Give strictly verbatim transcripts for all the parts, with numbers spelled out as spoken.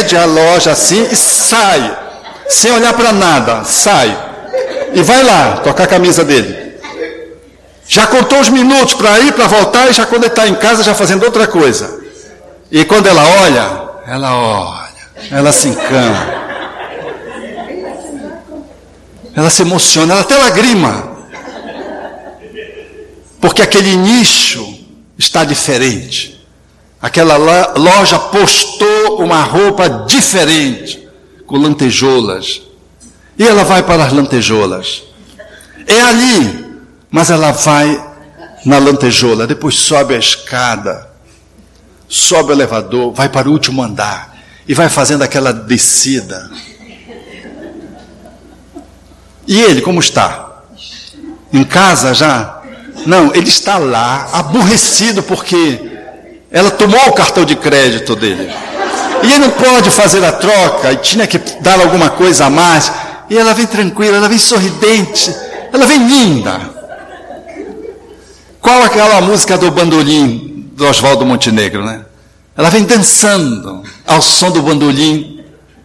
mede a loja assim e sai, sem olhar para nada, sai. E vai lá, tocar a camisa dele. Já contou os minutos para ir, para voltar, e já quando ele está em casa, já fazendo outra coisa. E quando ela olha, ela olha, ela se encanta. Ela se emociona, ela até lagrima. Porque aquele nicho está diferente. Aquela loja postou uma roupa diferente, com lantejoulas. E ela vai para as lantejoulas. É ali, mas ela vai na lantejoula, depois sobe a escada, sobe o elevador, vai para o último andar e vai fazendo aquela descida. E ele, como está? Em casa já? Não, ele está lá, aborrecido, porque ela tomou o cartão de crédito dele. E ele não pode fazer a troca, e tinha que dar alguma coisa a mais. E ela vem tranquila, ela vem sorridente, ela vem linda. Qual aquela música do bandolim do Oswaldo Montenegro, né? Ela vem dançando ao som do bandolim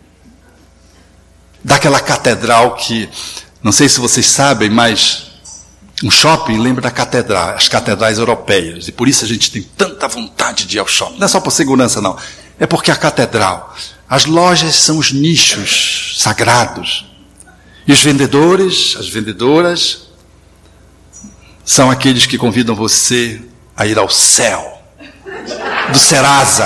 daquela catedral que, não sei se vocês sabem, mas um shopping lembra da catedral, as catedrais europeias, e por isso a gente tem tanta vontade de ir ao shopping. Não é só por segurança, não. É porque a catedral, as lojas são os nichos sagrados. E os vendedores, as vendedoras, são aqueles que convidam você a ir ao céu, do Serasa.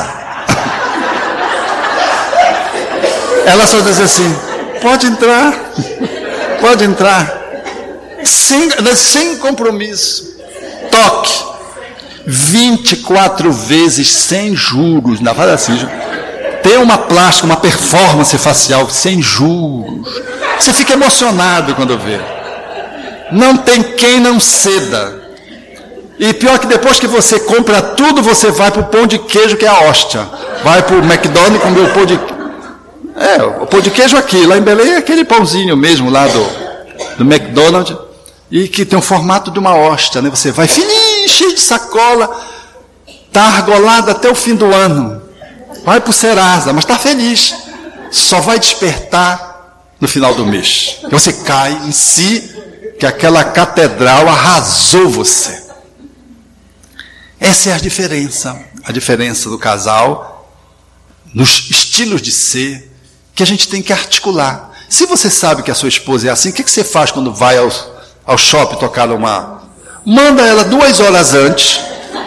Ela só diz assim, pode entrar, pode entrar, sem, sem compromisso, toque, vinte e quatro vezes sem juros, ainda faz assim, tem uma plástica, uma performance facial sem juros, você fica emocionado quando vê, não tem quem não ceda, e pior que depois que você compra tudo, você vai para o pão de queijo que é a hóstia, vai para o McDonald's comer o pão de é, o pão de queijo aqui, lá em Belém é aquele pãozinho mesmo lá do, do McDonald's, e que tem o formato de uma hóstia, né? Você vai feliz, cheio de sacola, está argolado até o fim do ano, vai para o Serasa, mas está feliz, só vai despertar no final do mês. E você cai em si, que aquela catedral arrasou você. Essa é a diferença, a diferença do casal, nos estilos de ser, que a gente tem que articular. Se você sabe que a sua esposa é assim, o que, que você faz quando vai ao, ao shopping tocar uma... Manda ela duas horas antes,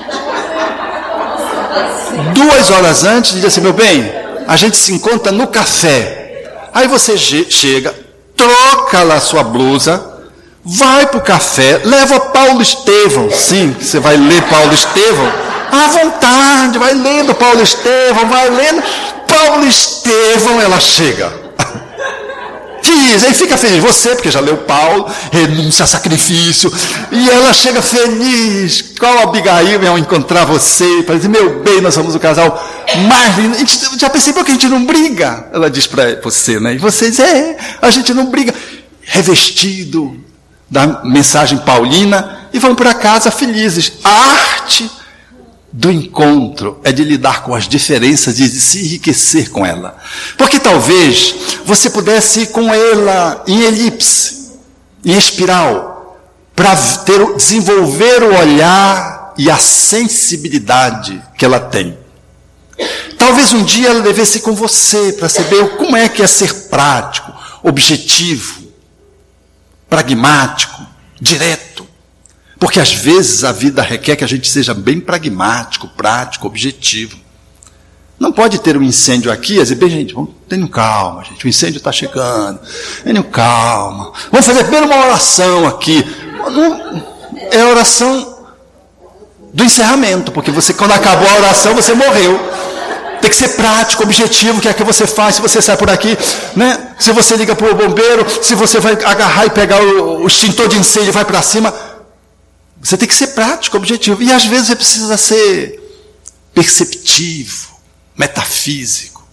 duas horas antes, e diz assim, meu bem, a gente se encontra no café. Aí você chega, troca lá a sua blusa, vai para o café, leva Paulo Estevão, sim, você vai ler Paulo Estevão, à vontade, vai lendo Paulo Estevão, vai lendo Paulo Estevão, ela chega. Diz, aí fica feliz, você, porque já leu Paulo, renúncia a sacrifício, e ela chega feliz, qual Abigail ao encontrar você, para dizer, meu bem, nós somos o casal mais lindo, a gente já percebeu que a gente não briga? Ela diz para você, né? E você diz, é, a gente não briga, revestido da mensagem paulina, e vão para casa felizes. A arte do encontro é de lidar com as diferenças e de se enriquecer com ela. Porque talvez você pudesse ir com ela em elipse, em espiral, para ter, desenvolver o olhar e a sensibilidade que ela tem. Talvez um dia ela devesse ir com você para saber como é que é ser prático, objetivo, pragmático, direto. Porque às vezes a vida requer que a gente seja bem pragmático, prático, objetivo. Não pode ter um incêndio aqui e dizer, bem, gente, vamos, tenham calma, gente, o incêndio está chegando, tenham calma. Vamos fazer primeiro uma oração aqui. Não, é a oração do encerramento, porque você, quando acabou a oração, você morreu. Tem que ser prático, objetivo, o que é que você faz, se você sai por aqui, né? Se você liga para o bombeiro, se você vai agarrar e pegar o, o extintor de incêndio e vai para cima. Você tem que ser prático, objetivo. E às vezes você precisa ser perceptivo, metafísico,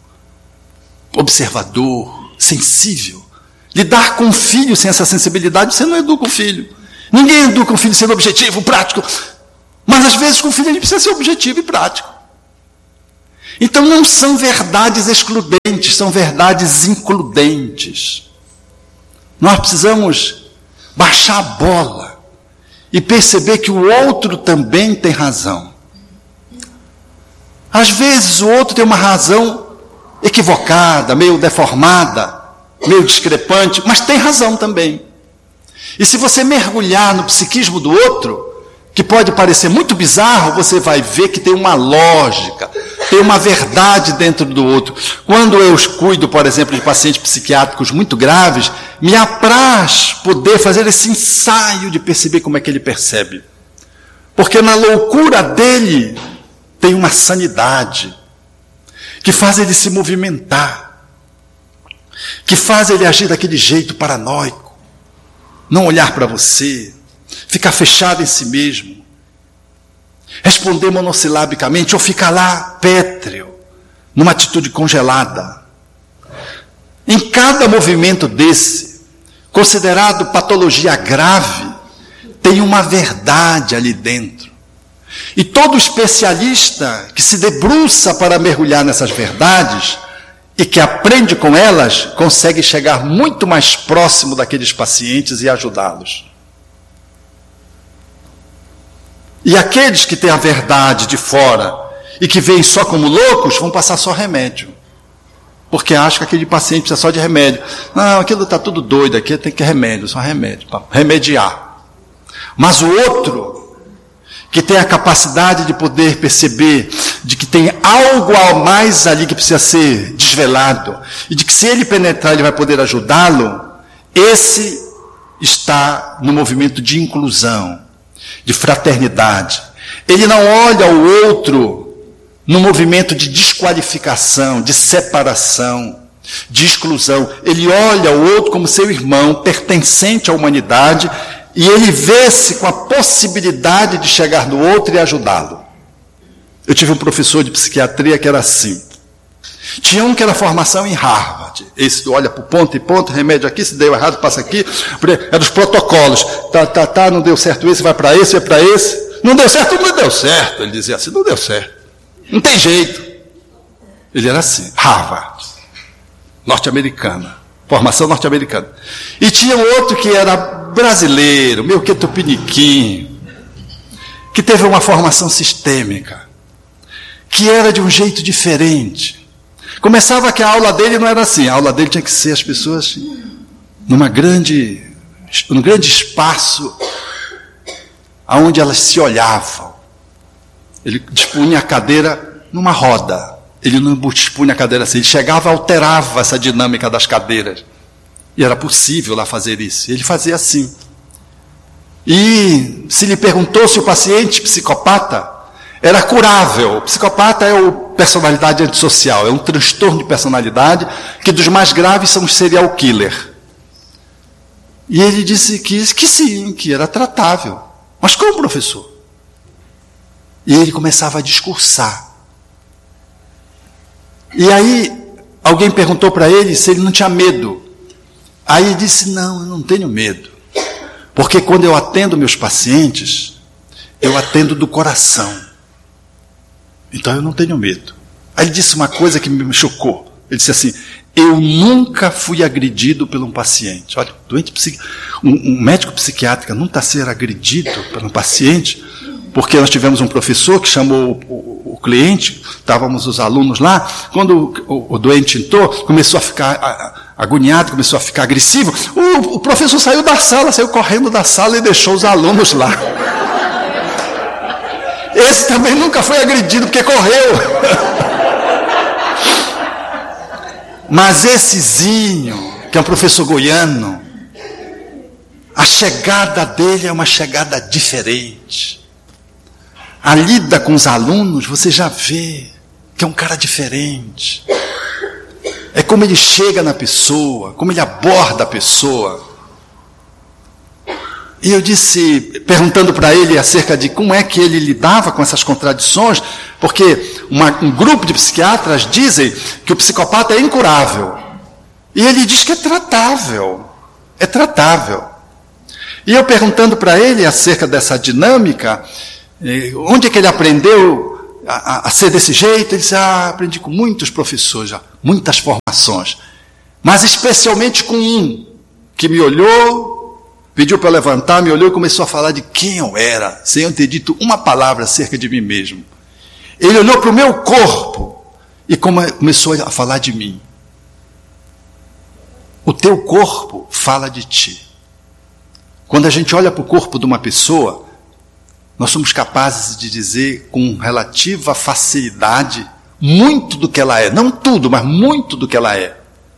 observador, sensível. Lidar com o filho sem essa sensibilidade, você não educa o filho. Ninguém educa o filho sendo objetivo, prático. Mas às vezes com o filho ele precisa ser objetivo e prático. Então não são verdades excludentes, são verdades includentes. Nós precisamos baixar a bola e perceber que o outro também tem razão. Às vezes o outro tem uma razão equivocada, meio deformada, meio discrepante, mas tem razão também. E se você mergulhar no psiquismo do outro, que pode parecer muito bizarro, você vai ver que tem uma lógica, tem uma verdade dentro do outro. Quando eu cuido, por exemplo, de pacientes psiquiátricos muito graves, me apraz poder fazer esse ensaio de perceber como é que ele percebe. Porque na loucura dele tem uma sanidade que faz ele se movimentar, que faz ele agir daquele jeito paranoico, não olhar para você, ficar fechado em si mesmo, responder monossilabicamente ou ficar lá pétreo, numa atitude congelada. Em cada movimento desse, considerado patologia grave, tem uma verdade ali dentro. E todo especialista que se debruça para mergulhar nessas verdades e que aprende com elas, consegue chegar muito mais próximo daqueles pacientes e ajudá-los. E aqueles que têm a verdade de fora e que veem só como loucos, vão passar só remédio. Porque acham que aquele paciente precisa só de remédio. Não, aquilo está tudo doido aqui, tem que remédio, só remédio, para remediar. Mas o outro, que tem a capacidade de poder perceber de que tem algo a mais ali que precisa ser desvelado, e de que se ele penetrar ele vai poder ajudá-lo, esse está no movimento de inclusão, de fraternidade. Ele não olha o outro no movimento de desqualificação, de separação, de exclusão. Ele olha o outro como seu irmão, pertencente à humanidade, e ele vê-se com a possibilidade de chegar no outro e ajudá-lo. Eu tive um professor de psiquiatria que era assim. Tinha um que era formação em Harvard. Esse olha para o ponto e ponto, remédio aqui, se deu errado, passa aqui. Era os protocolos. Tá, tá, tá, não deu certo esse, vai para esse, vai para esse. Não deu certo, não deu certo. Ele dizia assim, não deu certo. Não tem jeito. Ele era assim, Harvard. Norte-americana. Formação norte-americana. E tinha outro que era brasileiro, meio que tupiniquim, que teve uma formação sistêmica, que era de um jeito diferente. Começava que a aula dele não era assim, a aula dele tinha que ser as pessoas numa grande, num grande espaço onde elas se olhavam. Ele dispunha a cadeira numa roda. Ele não dispunha a cadeira assim, ele chegava, alterava essa dinâmica das cadeiras. E era possível lá fazer isso. Ele fazia assim. E se lhe perguntou se o paciente psicopata era curável. O psicopata é a personalidade antissocial, é um transtorno de personalidade que dos mais graves são os serial killer. E ele disse que, que sim, que era tratável. Mas como, professor? E ele começava a discursar. E aí, alguém perguntou para ele se ele não tinha medo. Aí ele disse, não, eu não tenho medo. Porque quando eu atendo meus pacientes, eu atendo do coração. Então eu não tenho medo. Aí ele disse uma coisa que me chocou. Ele disse assim, eu nunca fui agredido por um paciente. Olha, doente psiqui... um, um médico psiquiátrico nunca está ser agredido por um paciente, porque nós tivemos um professor que chamou o, o, o cliente, estávamos os alunos lá, quando o, o, o doente entrou, começou a ficar a, agoniado, começou a ficar agressivo, o, o professor saiu da sala, saiu correndo da sala e deixou os alunos lá. Esse também nunca foi agredido, porque correu. Mas essezinho, que é um professor goiano, a chegada dele é uma chegada diferente. A lida com os alunos, você já vê que é um cara diferente. É como ele chega na pessoa, como ele aborda a pessoa. E eu disse, perguntando para ele acerca de como é que ele lidava com essas contradições, porque uma, um grupo de psiquiatras dizem que o psicopata é incurável. E ele diz que é tratável. É tratável. E eu perguntando para ele acerca dessa dinâmica, onde é que ele aprendeu a, a ser desse jeito? Ele disse, ah, aprendi com muitos professores já, muitas formações, mas especialmente com um, que me olhou, pediu para eu levantar, me olhou e começou a falar de quem eu era, sem eu ter dito uma palavra acerca de mim mesmo. Ele olhou para o meu corpo e come, começou a falar de mim. O teu corpo fala de ti. Quando a gente olha para o corpo de uma pessoa, nós somos capazes de dizer com relativa facilidade muito do que ela é. Não tudo, mas muito do que ela é.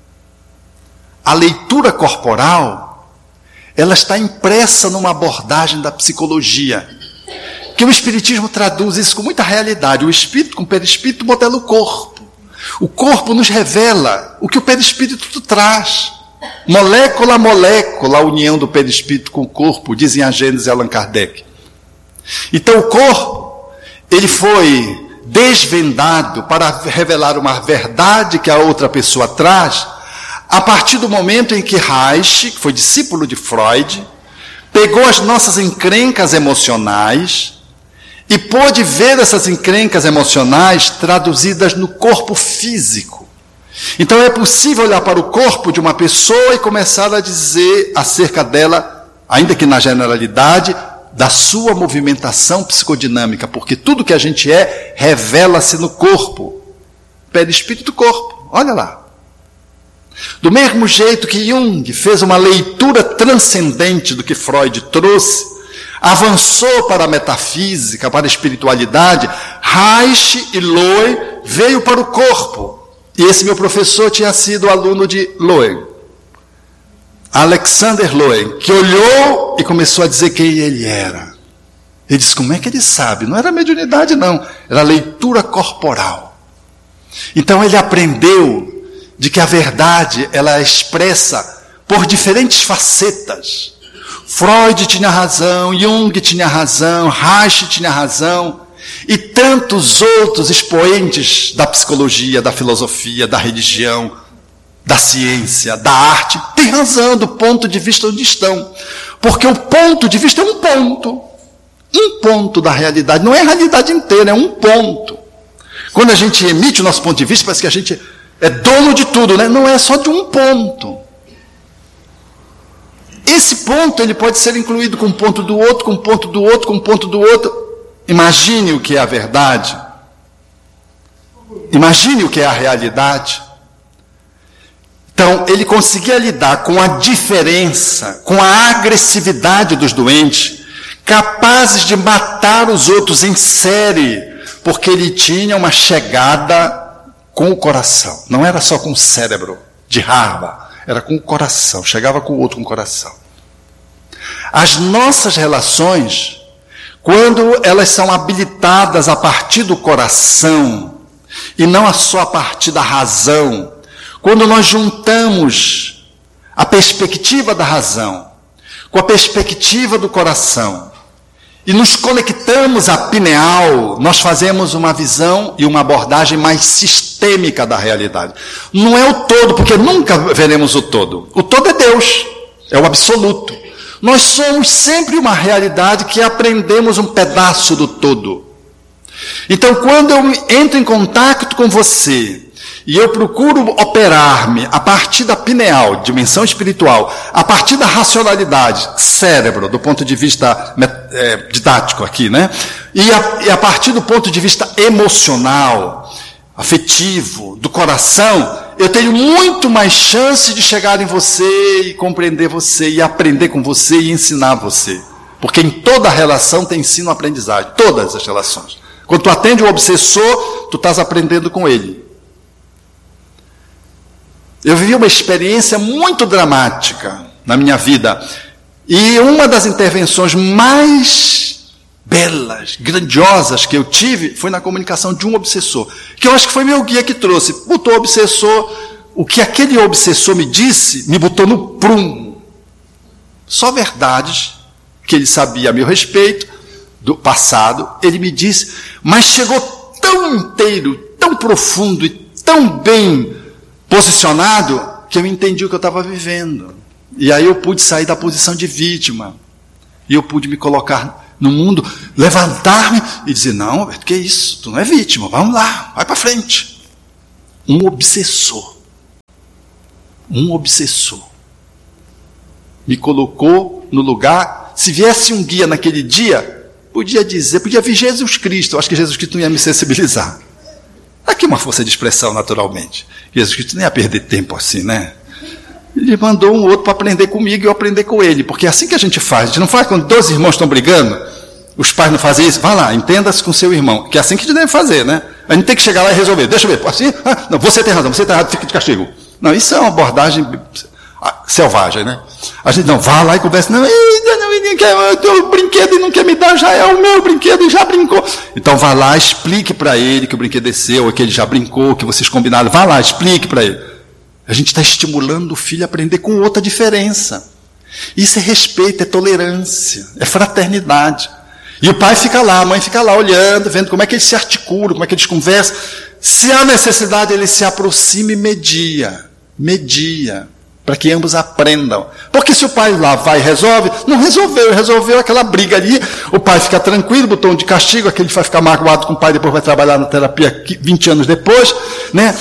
A leitura corporal, ela está impressa numa abordagem da psicologia, que o Espiritismo traduz isso com muita realidade. O espírito com o perispírito modela o corpo. O corpo nos revela o que o perispírito traz. Molécula a molécula, a união do perispírito com o corpo, dizem a Gênesis e Allan Kardec. Então o corpo, ele foi desvendado para revelar uma verdade que a outra pessoa traz, a partir do momento em que Reich, que foi discípulo de Freud, pegou as nossas encrencas emocionais e pôde ver essas encrencas emocionais traduzidas no corpo físico. Então é possível olhar para o corpo de uma pessoa e começar a dizer acerca dela, ainda que na generalidade, da sua movimentação psicodinâmica, porque tudo que a gente é, revela-se no corpo. Perispírito do corpo, olha lá. Do mesmo jeito que Jung fez uma leitura transcendente do que Freud trouxe, avançou para a metafísica, para a espiritualidade, Reich e Lowen veio para o corpo. E esse meu professor tinha sido aluno de Lowen, Alexander Lowen, que olhou e começou a dizer quem ele era. Ele disse, como é que ele sabe? Não era mediunidade não, era leitura corporal. Então ele aprendeu de que a verdade ela é expressa por diferentes facetas. Freud tinha razão, Jung tinha razão, Reich tinha razão, e tantos outros expoentes da psicologia, da filosofia, da religião, da ciência, da arte, têm razão do ponto de vista onde estão. Porque o ponto de vista é um ponto. Um ponto da realidade. Não é a realidade inteira, é um ponto. Quando a gente emite o nosso ponto de vista, parece que a gente é dono de tudo, né? Não é só de um ponto. Esse ponto ele pode ser incluído com um ponto do outro, com um ponto do outro, com um ponto do outro. Imagine o que é a verdade. Imagine o que é a realidade. Então, ele conseguia lidar com a diferença, com a agressividade dos doentes, capazes de matar os outros em série, porque ele tinha uma chegada com o coração. Não era só com o cérebro de Harvard, era com o coração, chegava com o outro com o coração. As nossas relações, quando elas são habilitadas a partir do coração, e não só a partir da razão, quando nós juntamos a perspectiva da razão com a perspectiva do coração, e nos conectamos à pineal, nós fazemos uma visão e uma abordagem mais sistêmica da realidade. Não é o todo, porque nunca veremos o todo. O todo é Deus, é o absoluto. Nós somos sempre uma realidade que aprendemos um pedaço do todo. Então, quando eu entro em contato com você e eu procuro operar-me a partir da pineal, dimensão espiritual, a partir da racionalidade, cérebro, do ponto de vista é, didático aqui, né? E a, e a partir do ponto de vista emocional, afetivo, do coração, eu tenho muito mais chance de chegar em você e compreender você, e aprender com você e ensinar você. Porque em toda relação tem ensino-aprendizagem, todas as relações. Quando tu atende o obsessor, tu estás aprendendo com ele. Eu vivi uma experiência muito dramática na minha vida. E uma das intervenções mais belas, grandiosas que eu tive foi na comunicação de um obsessor. Que eu acho que foi meu guia que trouxe. Botou o obsessor, o que aquele obsessor me disse, me botou no prumo. Só verdades que ele sabia a meu respeito, do passado, ele me disse, mas chegou tão inteiro, tão profundo e tão bem posicionado, que eu entendi o que eu estava vivendo. E aí eu pude sair da posição de vítima. E eu pude me colocar no mundo, levantar-me e dizer, não, que isso? Tu não é vítima, vamos lá, vai para frente. Um obsessor. Um obsessor. Me colocou no lugar, se viesse um guia naquele dia, podia dizer, podia vir Jesus Cristo, eu acho que Jesus Cristo não ia me sensibilizar. Aqui uma força de expressão, naturalmente. Jesus Cristo nem ia perder tempo assim, né? Ele mandou um outro para aprender comigo e eu aprender com ele, porque é assim que a gente faz. A gente não faz quando dois irmãos estão brigando, os pais não fazem isso, vai lá, entenda-se com seu irmão, que é assim que a gente deve fazer, né? A gente tem que chegar lá e resolver, deixa eu ver, assim, ah, não, você tem razão, você está errado, fica de castigo. Não, isso é uma abordagem selvagem, né? A gente não, vá lá e conversa, não, não quer o teu brinquedo e não quer me dar, já é o meu brinquedo e já brincou. Então vá lá, explique para ele que o brinquedo é seu, que ele já brincou, que vocês combinaram, vá lá, explique para ele. A gente está estimulando o filho a aprender com outra diferença. Isso é respeito, é tolerância, é fraternidade. E o pai fica lá, a mãe fica lá olhando, vendo como é que eles se articulam, como é que eles conversam. Se há necessidade, ele se aproxima e media. Media. Para que ambos aprendam. Porque se o pai lá vai e resolve, não resolveu, resolveu aquela briga ali, o pai fica tranquilo, botou um de castigo, aquele vai ficar magoado com o pai, depois vai trabalhar na terapia vinte anos depois, né?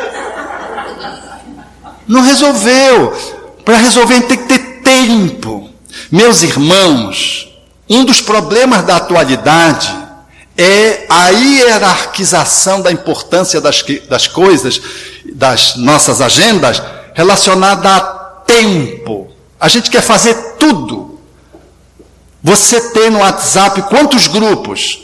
Não resolveu. Para resolver tem que ter tempo. Meus irmãos, um dos problemas da atualidade é a hierarquização da importância das, das coisas, das nossas agendas, relacionada a tempo. A gente quer fazer tudo. Você tem no WhatsApp quantos grupos?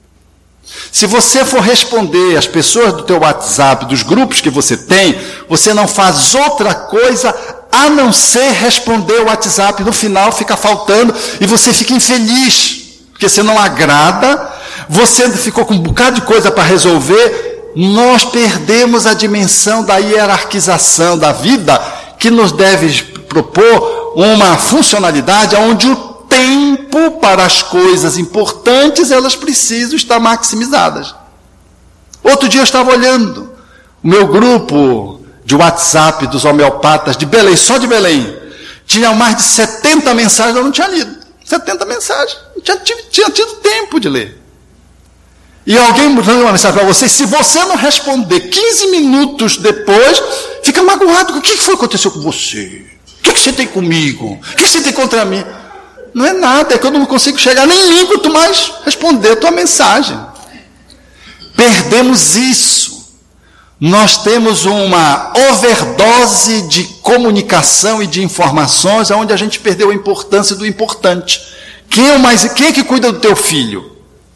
Se você for responder as pessoas do teu WhatsApp, dos grupos que você tem, você não faz outra coisa a não ser responder o WhatsApp. No final fica faltando e você fica infeliz, porque você não agrada, você ficou com um bocado de coisa para resolver. Nós perdemos a dimensão da hierarquização da vida, que nos deve propor uma funcionalidade onde o tempo para as coisas importantes, elas precisam estar maximizadas. Outro dia eu estava olhando o meu grupo de WhatsApp dos homeopatas de Belém, só de Belém, tinha mais de setenta mensagens, eu não tinha lido. setenta mensagens, não tinha, tinha tido tempo de ler. E alguém mandou uma mensagem para você, se você não responder quinze minutos depois, fica magoado. O que foi que aconteceu com você? O que você tem comigo? O que você tem contra mim? Não é nada, é que eu não consigo chegar nem em quanto mais responder a tua mensagem. Perdemos isso. Nós temos uma overdose de comunicação e de informações, onde a gente perdeu a importância do importante. Quem é, o mais, quem é que cuida do teu filho?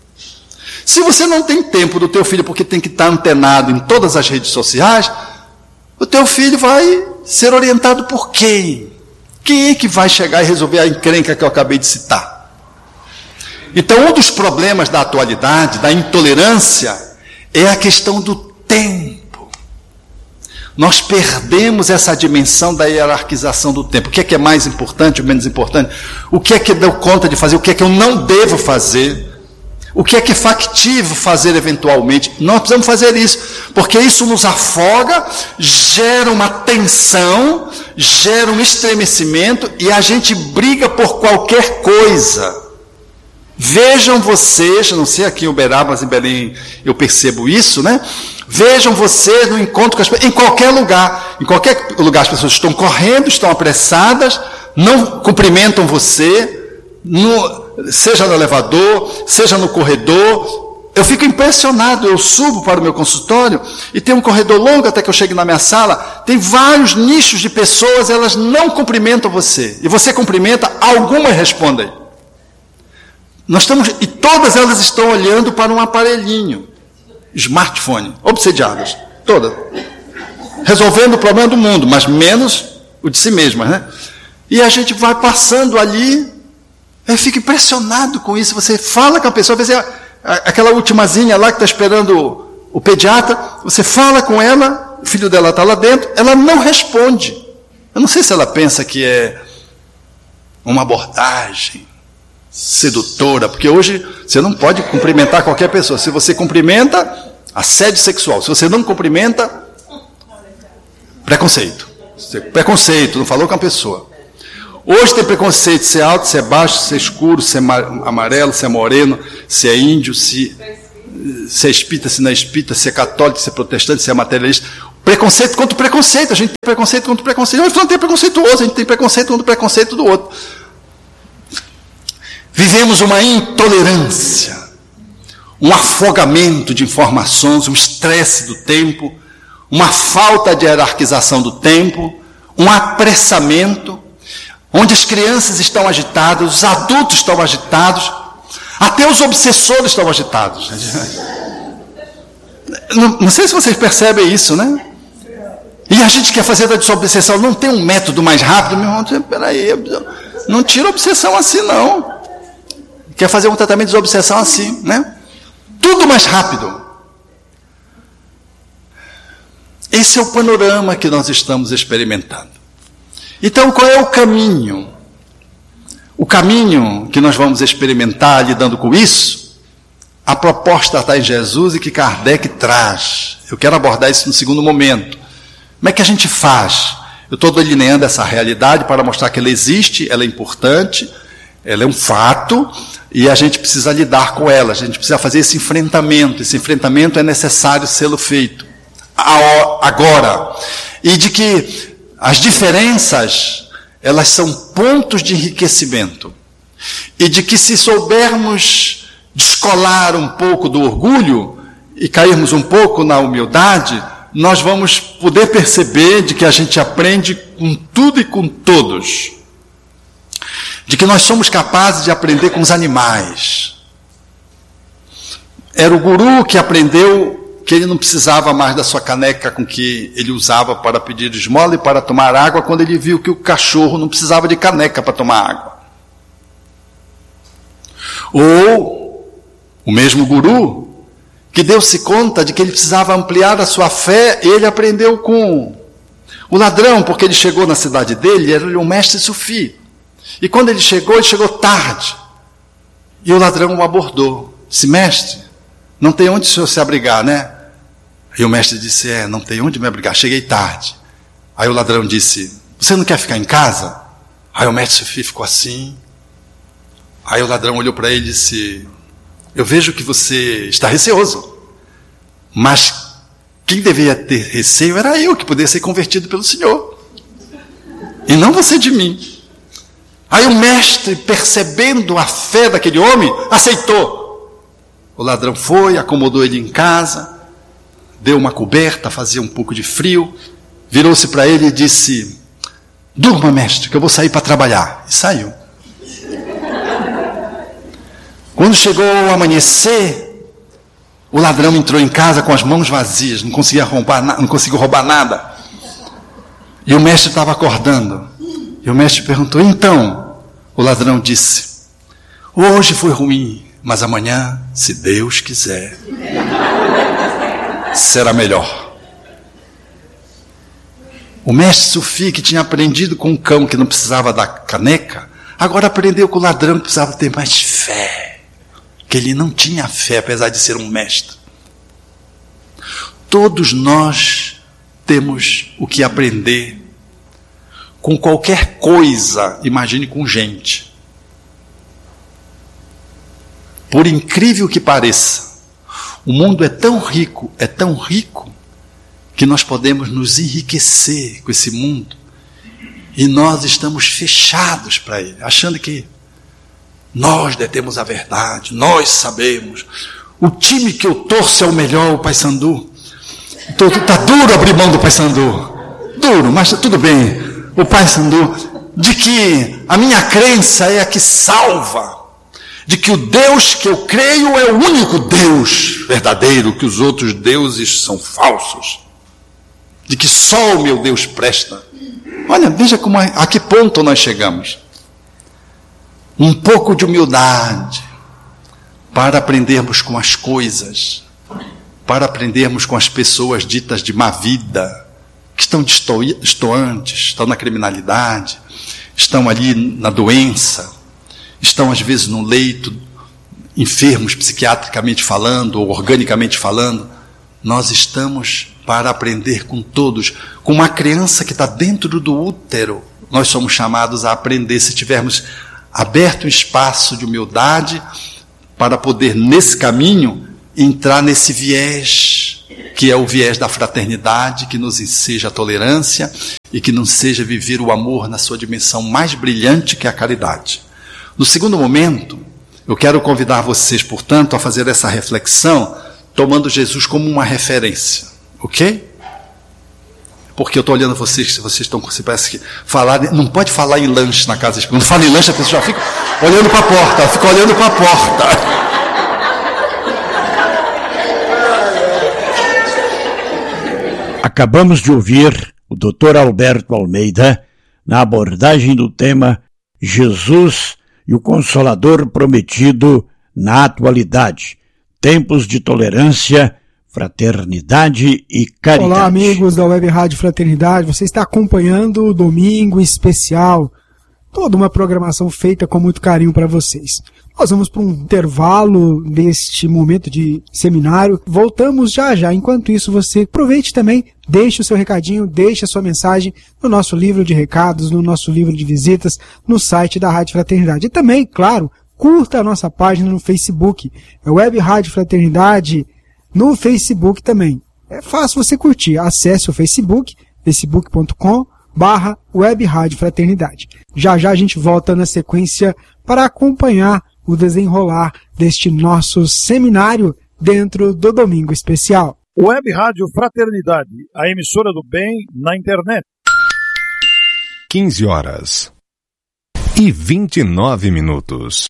Se você não tem tempo do teu filho, porque tem que estar antenado em todas as redes sociais, o teu filho vai ser orientado por quem? Quem é que vai chegar e resolver a encrenca que eu acabei de citar? Então, um dos problemas da atualidade, da intolerância, é a questão do tempo. Nós perdemos essa dimensão da hierarquização do tempo. O que é que é mais importante ou menos importante? O que é que eu dou conta de fazer? O que é que eu não devo fazer? O que é que é factível fazer eventualmente? Nós precisamos fazer isso, porque isso nos afoga, gera uma tensão, gera um estremecimento e a gente briga por qualquer coisa. Vejam vocês, não sei aqui em Uberaba, mas em Belém eu percebo isso, né? Vejam vocês no encontro com as pessoas, em qualquer lugar, em qualquer lugar as pessoas estão correndo, estão apressadas, não cumprimentam você, no, seja no elevador, seja no corredor. Eu fico impressionado, eu subo para o meu consultório e tem um corredor longo até que eu chegue na minha sala, tem vários nichos de pessoas, elas não cumprimentam você, e você cumprimenta, algumas respondem. Nós estamos, e todas elas estão olhando para um aparelhinho, smartphone, obsediadas, todas, resolvendo o problema do mundo, mas menos o de si mesmas, né? E a gente vai passando ali, eu fico impressionado com isso. Você fala com a pessoa, às vezes é aquela ultimazinha lá que está esperando o pediatra, você fala com ela, o filho dela está lá dentro, ela não responde. Eu não sei se ela pensa que é uma abordagem sedutora, porque hoje você não pode cumprimentar qualquer pessoa. Se você cumprimenta, assédio sexual. Se você não cumprimenta, preconceito. Preconceito, não falou com a pessoa. Hoje tem preconceito se é alto, se é baixo, se é escuro, se é amarelo, se é moreno, se é índio, se, se é espírita, se não é espírita, se é católico, se é protestante, se é materialista. Preconceito contra o preconceito. A gente tem preconceito contra o preconceito. Não tem preconceituoso, a gente tem preconceito contra o preconceito do outro. Vivemos uma intolerância, um afogamento de informações, um estresse do tempo, uma falta de hierarquização do tempo, um apressamento, onde as crianças estão agitadas, os adultos estão agitados, até os obsessores estão agitados. Não, não sei se vocês percebem isso, né? E a gente quer fazer da desobsessão, não tem um método mais rápido, meu irmão, peraí, não tira a obsessão assim não. Quer fazer um tratamento de desobsessão assim, né? Tudo mais rápido. Esse é o panorama que nós estamos experimentando. Então, qual é o caminho? O caminho que nós vamos experimentar lidando com isso, a proposta está em Jesus e que Kardec traz. Eu quero abordar isso no segundo momento. Como é que a gente faz? Eu estou delineando essa realidade para mostrar que ela existe, ela é importante, ela é um fato, e a gente precisa lidar com ela, a gente precisa fazer esse enfrentamento. Esse enfrentamento é necessário ser feito agora. E de que as diferenças, elas são pontos de enriquecimento. E de que se soubermos descolar um pouco do orgulho e cairmos um pouco na humildade, nós vamos poder perceber de que a gente aprende com tudo e com todos. De que nós somos capazes de aprender com os animais. Era o guru que aprendeu que ele não precisava mais da sua caneca com que ele usava para pedir esmola e para tomar água, quando ele viu que o cachorro não precisava de caneca para tomar água. Ou o mesmo guru que deu-se conta de que ele precisava ampliar a sua fé, ele aprendeu com o ladrão, porque ele chegou na cidade dele, era um mestre sufi. E quando ele chegou, ele chegou tarde. E o ladrão o abordou. Disse, mestre, não tem onde o senhor se abrigar, né? E o mestre disse, é, não tem onde me abrigar, cheguei tarde. Aí o ladrão disse, você não quer ficar em casa? Aí o mestre sufi ficou assim. Aí o ladrão olhou para ele e disse, eu vejo que você está receoso, mas quem deveria ter receio era eu, que poderia ser convertido pelo Senhor, e não você de mim. Aí o mestre, percebendo a fé daquele homem, aceitou. O ladrão foi, acomodou ele em casa, deu uma coberta, fazia um pouco de frio, virou-se para ele e disse, durma, mestre, que eu vou sair para trabalhar. E saiu. Quando chegou o amanhecer, o ladrão entrou em casa com as mãos vazias, não conseguia roubar, não conseguiu roubar nada. E o mestre estava acordando. E o mestre perguntou, então? O ladrão disse, hoje foi ruim, mas amanhã, se Deus quiser, será melhor. O mestre sufi, que tinha aprendido com o cão que não precisava da caneca, agora aprendeu com o ladrão que precisava ter mais fé. Que ele não tinha fé, apesar de ser um mestre. Todos nós temos o que aprender com qualquer coisa, imagine com gente. Por incrível que pareça, o mundo é tão rico, é tão rico, que nós podemos nos enriquecer com esse mundo, e nós estamos fechados para ele, achando que nós detemos a verdade, nós sabemos. O time que eu torço é o melhor, o Paysandu. Está duro abrir mão do Paysandu. Duro, mas tudo bem. O Paysandu, de que a minha crença é a que salva. De que o Deus que eu creio é o único Deus verdadeiro, que os outros deuses são falsos. De que só o meu Deus presta. Olha, veja como, a que ponto nós chegamos. Um pouco de humildade para aprendermos com as coisas, para aprendermos com as pessoas ditas de má vida, que estão distantes, estão na criminalidade, estão ali na doença, estão às vezes no leito, enfermos psiquiatricamente falando, ou organicamente falando. Nós estamos para aprender com todos, com uma criança que está dentro do útero nós somos chamados a aprender se tivermos aberto um espaço de humildade para poder, nesse caminho, entrar nesse viés, que é o viés da fraternidade, que nos enseja a tolerância e que nos seja viver o amor na sua dimensão mais brilhante, que é a caridade. No segundo momento, eu quero convidar vocês, portanto, a fazer essa reflexão, tomando Jesus como uma referência, ok? Porque eu estou olhando vocês, se vocês estão, se parece que falar, não pode falar em lanche na casa espírita. Quando fala em lanche, a pessoa já fica olhando para a porta, ela fica olhando para a porta. Acabamos de ouvir o doutor Alberto Almeida na abordagem do tema Jesus e o Consolador Prometido na Atualidade. Tempos de tolerância, fraternidade e caridade. Olá, amigos da Web Rádio Fraternidade. Você está acompanhando o Domingo Especial. Toda uma programação feita com muito carinho para vocês. Nós vamos para um intervalo deste momento de seminário. Voltamos já já. Enquanto isso, você aproveite também, deixe o seu recadinho, deixe a sua mensagem no nosso livro de recados, no nosso livro de visitas, no site da Rádio Fraternidade. E também, claro, curta a nossa página no Facebook. É Web Rádio Fraternidade no Facebook também. É fácil você curtir. Acesse o Facebook, facebook ponto com barra Web Rádio Fraternidade. Já já a gente volta na sequência para acompanhar o desenrolar deste nosso seminário dentro do Domingo Especial. Web Rádio Fraternidade, a emissora do bem na internet. quinze horas e vinte e nove minutos.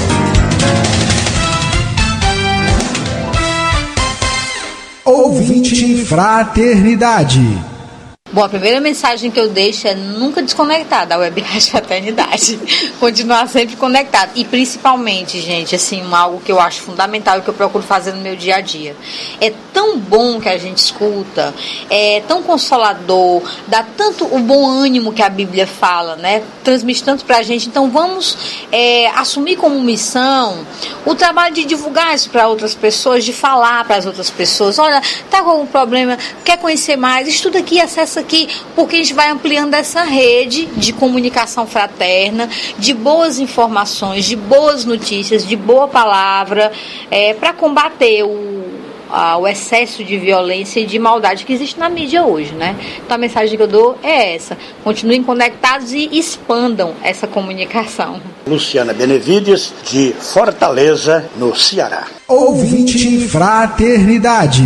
Ouvinte Fraternidade. Bom, a primeira mensagem que eu deixo é nunca desconectar da Web Rádio Fraternidade. Continuar sempre conectado. E principalmente, gente, assim, algo que eu acho fundamental e que eu procuro fazer no meu dia a dia. É tão bom que a gente escuta, é tão consolador, dá tanto o bom ânimo que a Bíblia fala, né? Transmite tanto pra gente. Então vamos é, assumir como missão o trabalho de divulgar isso para outras pessoas, de falar para as outras pessoas. Olha, tá com algum problema, quer conhecer mais? Estuda aqui, acessa aqui, porque a gente vai ampliando essa rede de comunicação fraterna, de boas informações, de boas notícias, de boa palavra, é, para combater o, a, o excesso de violência e de maldade que existe na mídia hoje, né? Então a mensagem que eu dou é essa: continuem conectados e expandam essa comunicação. Luciana Benevides, de Fortaleza, no Ceará. Ouvinte Fraternidade.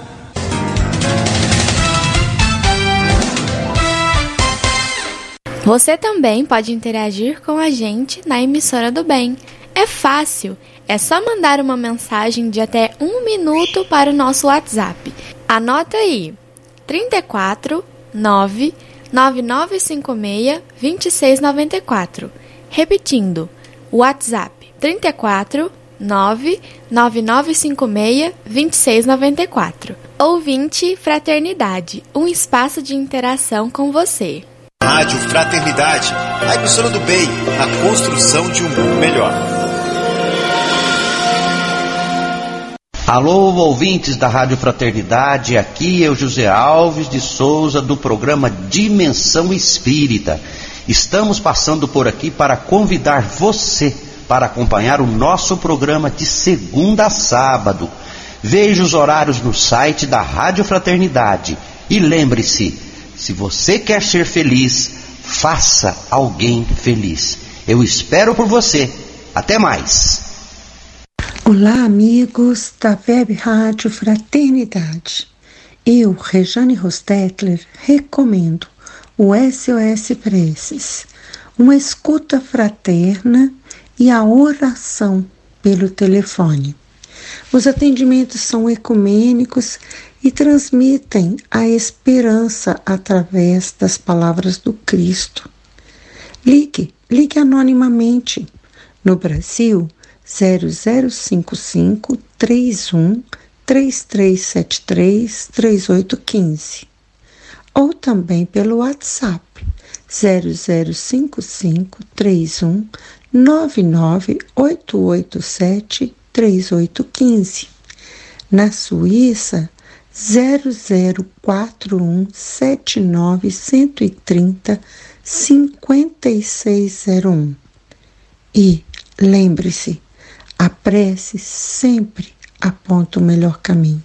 Você também pode interagir com a gente na Emissora do Bem. É fácil, é só mandar uma mensagem de até um minuto para o nosso WhatsApp. Anota aí, trinta e quatro, nove, nove nove cinco seis, dois seis nove quatro. Repetindo, WhatsApp trinta e quatro, nove, nove nove cinco seis, dois seis nove quatro. Ouvinte Fraternidade, um espaço de interação com você. Rádio Fraternidade, a emissora do bem, a construção de um mundo melhor. Alô, ouvintes da Rádio Fraternidade, aqui é o José Alves de Souza, do programa Dimensão Espírita. Estamos passando por aqui para convidar você para acompanhar o nosso programa de segunda a sábado. Veja os horários no site da Rádio Fraternidade e lembre-se, se você quer ser feliz, faça alguém feliz. Eu espero por você. Até mais. Olá, amigos da Web Rádio Fraternidade. Eu, Rejane Rostetler, recomendo o S O S Preces, uma escuta fraterna e a oração pelo telefone. Os atendimentos são ecumênicos e transmitem a esperança através das palavras do Cristo. Ligue, ligue anonimamente. No Brasil, zero zero cinco cinco, três um, três três sete três, três oito um cinco. Ou também pelo WhatsApp, zero zero cinco cinco, três um, nove nove oito oito sete, três oito um cinco. Na Suíça, zero zero quatro um, sete nove um três zero, cinco seis zero um. E lembre-se, a prece sempre aponta o melhor caminho.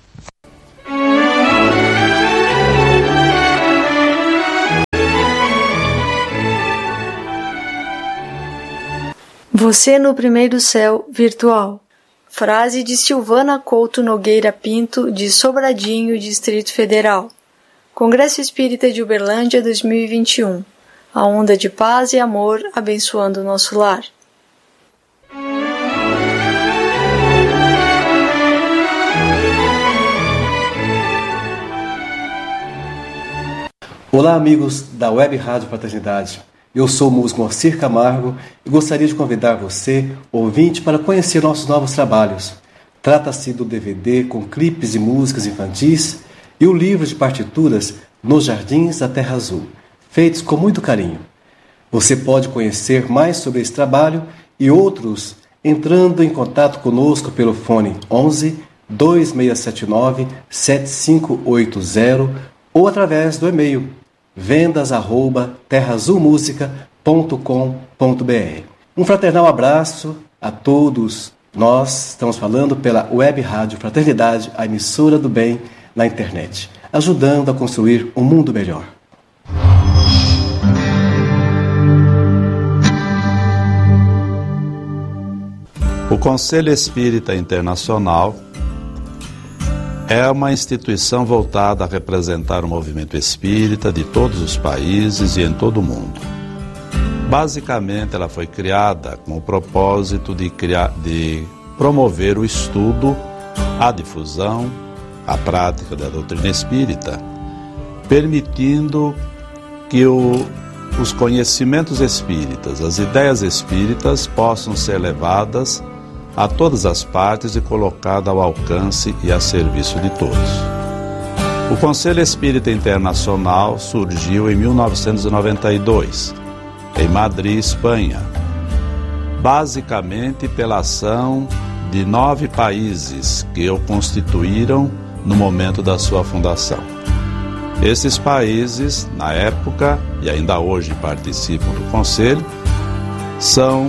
Você no primeiro céu virtual. Frase de Silvana Couto Nogueira Pinto, de Sobradinho, Distrito Federal. Congresso Espírita de Uberlândia dois mil e vinte e um. A onda de paz e amor abençoando o nosso lar. Olá, amigos da Web Rádio Fraternidade. Eu sou o músico Moacir Camargo e gostaria de convidar você, ouvinte, para conhecer nossos novos trabalhos. Trata-se do D V D com clipes e músicas infantis e o livro de partituras Nos Jardins da Terra Azul, feitos com muito carinho. Você pode conhecer mais sobre esse trabalho e outros entrando em contato conosco pelo fone onze, dois seis sete nove, sete cinco oito zero ou através do e-mail vendas arroba terra azul música ponto com ponto b r. Um fraternal abraço a todos. Nós estamos falando pela Web Rádio Fraternidade, a emissora do bem na internet, ajudando a construir um mundo melhor. O Conselho Espírita Internacional é uma instituição voltada a representar o movimento espírita de todos os países e em todo o mundo. Basicamente, ela foi criada com o propósito de, criar, de promover o estudo, a difusão, a prática da doutrina espírita, permitindo que o, os conhecimentos espíritas, as ideias espíritas possam ser levadas a todas as partes e colocada ao alcance e a serviço de todos. O Conselho Espírita Internacional surgiu em mil novecentos e noventa e dois, em Madrid, Espanha, basicamente pela ação de nove países que o constituíram no momento da sua fundação. Esses países, na época, e ainda hoje participam do Conselho, são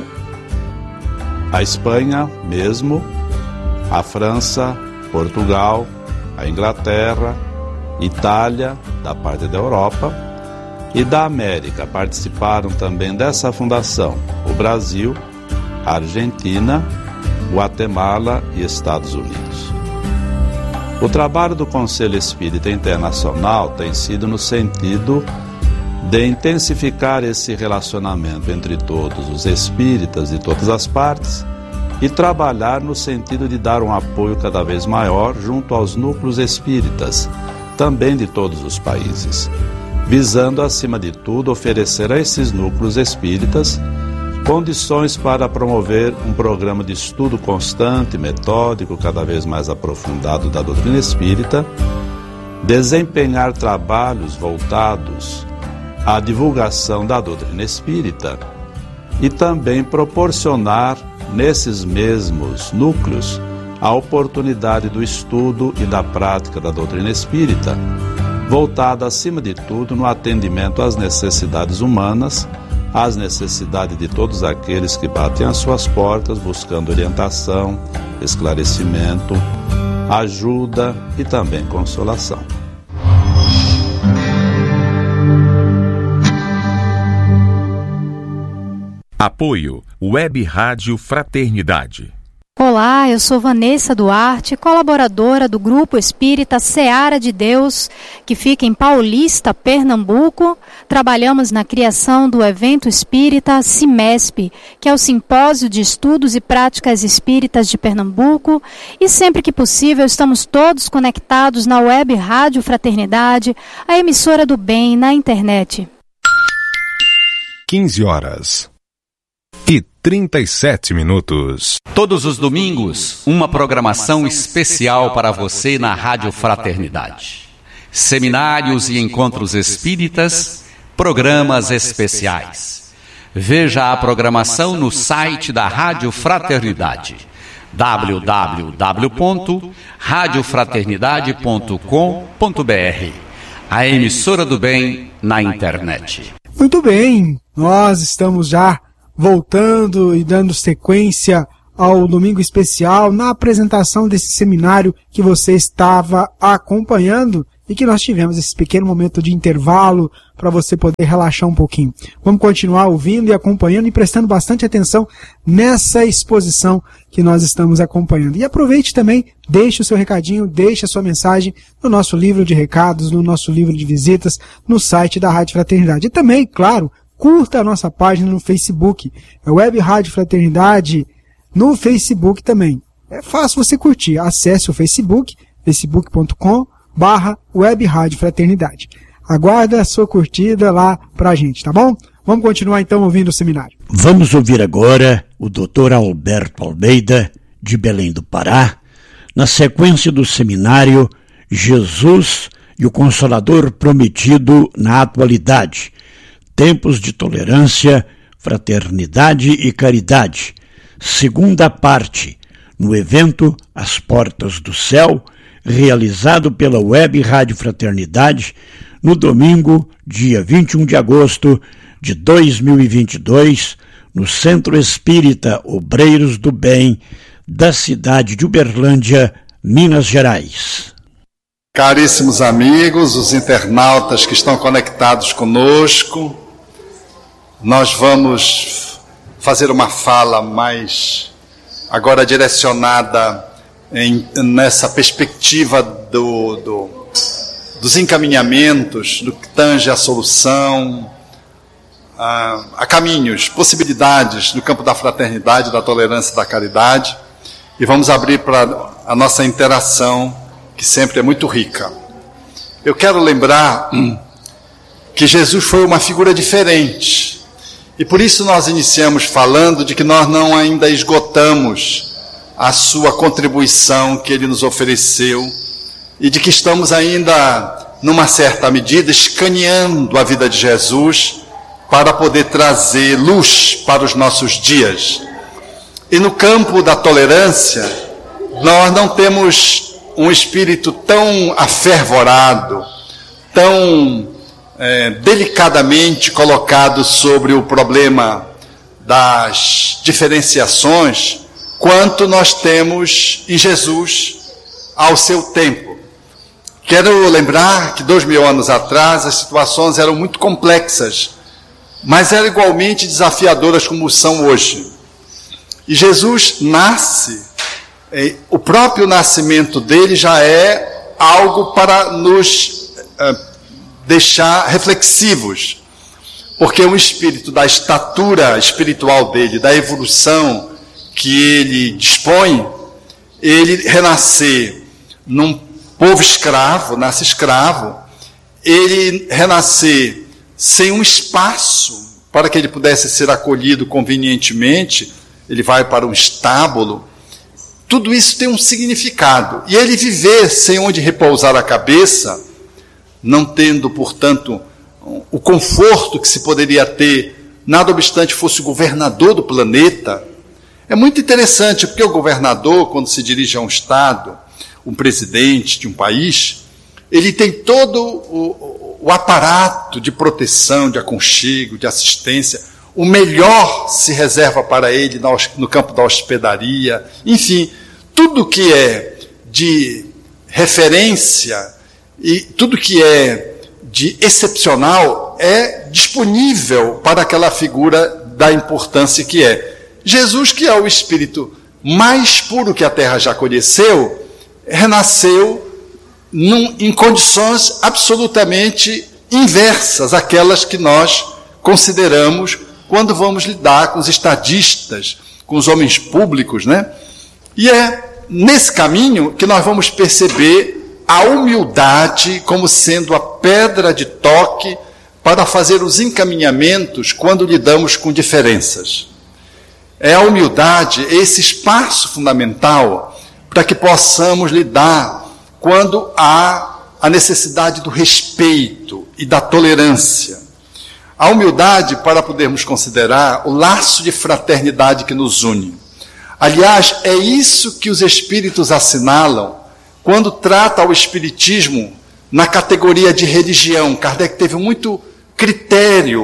a Espanha mesmo, a França, Portugal, a Inglaterra, Itália, da parte da Europa, e da América participaram também dessa fundação o Brasil, a Argentina, Guatemala e Estados Unidos. O trabalho do Conselho Espírita Internacional tem sido no sentido de intensificar esse relacionamento entre todos os espíritas de todas as partes e trabalhar no sentido de dar um apoio cada vez maior junto aos núcleos espíritas, também de todos os países, visando, acima de tudo, oferecer a esses núcleos espíritas condições para promover um programa de estudo constante, metódico, cada vez mais aprofundado da doutrina espírita, desempenhar trabalhos voltados à divulgação da doutrina espírita e também proporcionar, nesses mesmos núcleos, a oportunidade do estudo e da prática da doutrina espírita, voltada, acima de tudo, no atendimento às necessidades humanas, às necessidades de todos aqueles que batem às suas portas buscando orientação, esclarecimento, ajuda e também consolação. Apoio Web Rádio Fraternidade. Olá, eu sou Vanessa Duarte, colaboradora do Grupo Espírita Seara de Deus, que fica em Paulista, Pernambuco. Trabalhamos na criação do evento espírita CIMESP, que é o Simpósio de Estudos e Práticas Espíritas de Pernambuco. E sempre que possível estamos todos conectados na Web Rádio Fraternidade, a emissora do bem na internet. quinze horas e trinta e sete minutos. Todos os domingos, uma programação especial para você na Rádio Fraternidade. Seminários e encontros espíritas, programas especiais. Veja a programação no site da Rádio Fraternidade, w w w ponto rádio fraternidade ponto com ponto b r. A emissora do bem na internet. Muito bem, nós estamos já voltando e dando sequência ao Domingo Especial na apresentação desse seminário que você estava acompanhando e que nós tivemos esse pequeno momento de intervalo para você poder relaxar um pouquinho. Vamos continuar ouvindo e acompanhando e prestando bastante atenção nessa exposição que nós estamos acompanhando. E aproveite também, deixe o seu recadinho, deixe a sua mensagem no nosso livro de recados, no nosso livro de visitas, no site da Rádio Fraternidade. E também, claro, curta a nossa página no Facebook, é Web Rádio Fraternidade, no Facebook também. É fácil você curtir, acesse o Facebook, facebook ponto com barra Web Rádio Fraternidade. Aguarda a sua curtida lá pra gente, tá bom? Vamos continuar então ouvindo o seminário. Vamos ouvir agora o doutor Alberto Almeida, de Belém do Pará, na sequência do seminário Jesus e o Consolador Prometido na Atualidade, Tempos de Tolerância, Fraternidade e Caridade, segunda parte, no evento As Portas do Céu, realizado pela Web Rádio Fraternidade, no domingo, dia vinte e um de agosto de dois mil e vinte e dois, no Centro Espírita Obreiros do Bem, da cidade de Uberlândia, Minas Gerais. Caríssimos amigos, os internautas que estão conectados conosco, nós vamos fazer uma fala mais agora direcionada em, nessa perspectiva do, do, dos encaminhamentos, do que tange a solução, a, a caminhos, possibilidades no campo da fraternidade, da tolerância e da caridade, e vamos abrir para a nossa interação, que sempre é muito rica. Eu quero lembrar hum, que Jesus foi uma figura diferente, e por isso nós iniciamos falando de que nós não ainda esgotamos a sua contribuição que ele nos ofereceu, e de que estamos ainda, numa certa medida, escaneando a vida de Jesus para poder trazer luz para os nossos dias. E no campo da tolerância, nós não temos um espírito tão afervorado, tão é, delicadamente colocado sobre o problema das diferenciações, quanto nós temos em Jesus ao seu tempo. Quero lembrar que dois mil anos atrás as situações eram muito complexas, mas eram igualmente desafiadoras como são hoje. E Jesus nasce, eh, o próprio nascimento dele já é algo para nos eh, deixar reflexivos, porque o espírito da estatura espiritual dele, da evolução que ele dispõe, ele renascer num povo escravo, nasce escravo, ele renascer sem um espaço para que ele pudesse ser acolhido convenientemente, ele vai para um estábulo, tudo isso tem um significado, e ele viver sem onde repousar a cabeça, não tendo, portanto, o conforto que se poderia ter, nada obstante fosse o governador do planeta. É muito interessante, porque o governador, quando se dirige a um estado, um presidente de um país, ele tem todo o, o aparato de proteção, de aconchego, de assistência. O melhor se reserva para ele no, no campo da hospedaria. Enfim, tudo que é de referência e tudo que é de excepcional é disponível para aquela figura da importância que é. Jesus, que é o espírito mais puro que a terra já conheceu, renasceu num, em condições absolutamente inversas àquelas que nós consideramos quando vamos lidar com os estadistas, com os homens públicos, né? E é nesse caminho que nós vamos perceber a humildade como sendo a pedra de toque para fazer os encaminhamentos quando lidamos com diferenças. É a humildade, esse espaço fundamental para que possamos lidar quando há a necessidade do respeito e da tolerância. A humildade para podermos considerar o laço de fraternidade que nos une. Aliás, é isso que os espíritos assinalam quando trata o espiritismo na categoria de religião. Kardec teve muito critério